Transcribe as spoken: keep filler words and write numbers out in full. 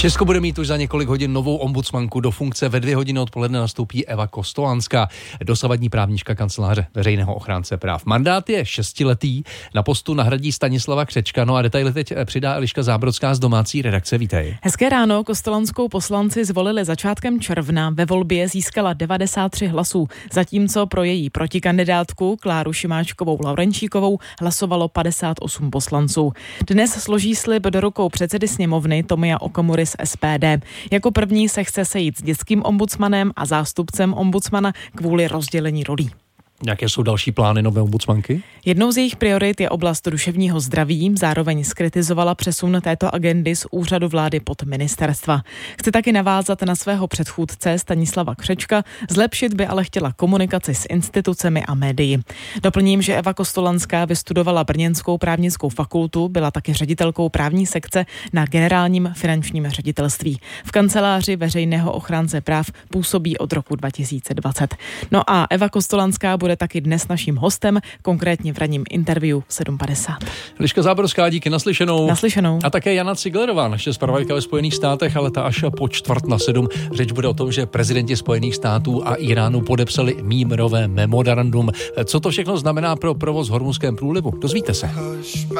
Česko bude mít už za několik hodin novou ombudsmanku. Do funkce ve dvě hodiny odpoledne nastoupí Eva Kostolanská, dosavadní právnička kanceláře veřejného ochránce práv. Mandát je šestiletý, na postu nahradí Stanislava Křečka. No a detaily teď přidá Eliška Zábrodská z domácí redakce. Vítej. Hezké ráno. Kostolanskou poslanci zvolili začátkem června. Ve volbě získala devadesát tři hlasů, zatímco pro její protikandidátku Kláru Šimáčkovou Laurenčíkovou hlasovalo padesát osm poslanců. Dnes složí slib do rukou předsedy sněmovny Tomia Okamury z S P D. Jako první se chce sejít s dětským ombudsmanem a zástupcem ombudsmana kvůli rozdělení rolí. Jaké jsou další plány nové ombudsmanky? Jednou z jejich priorit je oblast duševního zdraví, zároveň zkritizovala přesun této agendy z úřadu vlády pod ministerstva. Chce taky navázat na svého předchůdce Stanislava Křečka, zlepšit by ale chtěla komunikaci s institucemi a médii. Doplním, že Eva Kostolanská vystudovala Brněnskou právnickou fakultu, byla taky ředitelkou právní sekce na Generálním finančním ředitelství. V kanceláři veřejného ochránce práv působí od roku dva tisíce dvacet. No a Eva Kostolanská bude taky dnes naším hostem, konkrétně v ranním interview sedm padesát. Eliška Záborská, díky, naslyšenou. Naslyšenou. A také Jana Ciglerová, naše zpravodajka ve Spojených státech, ale ta až po čtvrt na sedm. Řeč bude o tom, že prezidenti Spojených států a Iránu podepsali mírové memorandum. Co to všechno znamená pro provoz v Hormuzském průlivu? Dozvíte se.